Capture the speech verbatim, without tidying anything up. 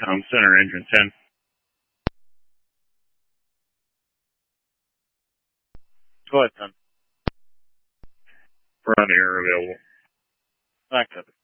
com center, engine ten. Go ahead, son. Front air available. Accept it.